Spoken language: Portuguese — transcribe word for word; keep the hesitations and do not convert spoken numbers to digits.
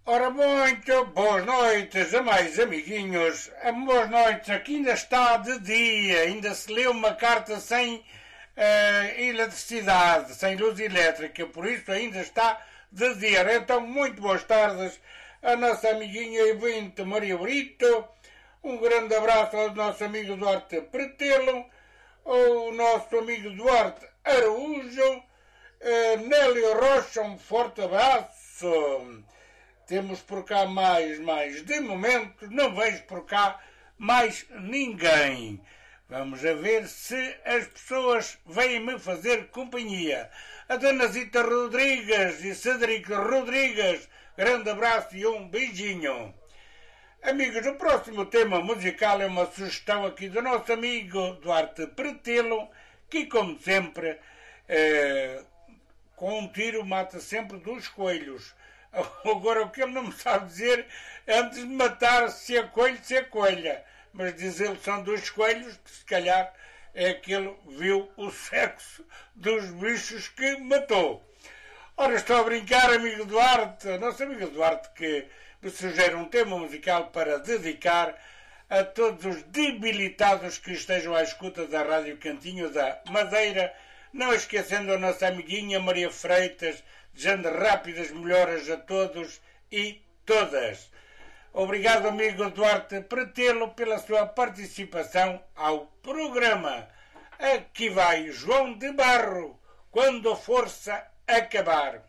Ora, muito boas noites a mais amiguinhos. Boas noites, aqui ainda está de dia, ainda se lê uma carta sem uh, eletricidade, sem luz elétrica, por isso ainda está de dia. Então, muito boas tardes a nossa amiguinha e ouvinte Maria Brito, um grande abraço ao nosso amigo Duarte Pretelo, ao nosso amigo Duarte Araújo, uh, Nélio Rocha, um forte abraço. Temos por cá mais, mais. De momento, não vejo por cá mais ninguém. Vamos a ver se as pessoas vêm-me fazer companhia. A Dona Zita Rodrigues e Cedric Rodrigues, grande abraço e um beijinho. Amigos, o próximo tema musical é uma sugestão aqui do nosso amigo Duarte Pretelo, que, como sempre, eh, com um tiro mata sempre dois coelhos. Agora, o que ele não me sabe dizer, antes de matar, se é coelho, se é coelha. Mas diz ele que são dois coelhos, que se calhar é que ele viu o sexo dos bichos que matou. Ora, estou a brincar, amigo Duarte, nosso amigo Duarte, que me sugere um tema musical para dedicar a todos os debilitados que estejam à escuta da Rádio Cantinho da Madeira, não esquecendo a nossa amiguinha Maria Freitas, desejando rápidas melhoras a todos e todas. Obrigado, amigo Duarte Pretelo, pela sua participação ao programa. Aqui vai João de Barro, quando a força acabar.